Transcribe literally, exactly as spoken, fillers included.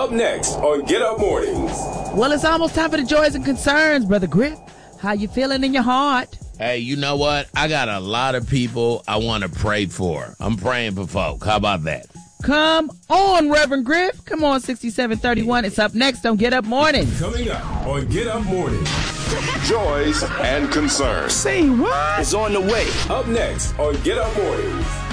Up next on Get Up Mornings. Well, it's almost time for the joys and concerns, Brother Griff. How you feeling in your heart? Hey, you know what? I got a lot of people I want to pray for. I'm praying for folk. How about that? Come on, Reverend Griff. Come on, sixty-seven thirty-one. It's up next on Get Up Mornings. Coming up on Get Up Mornings. Joys and concerns. Say what? It's on the way. Up next on Get Up Mornings.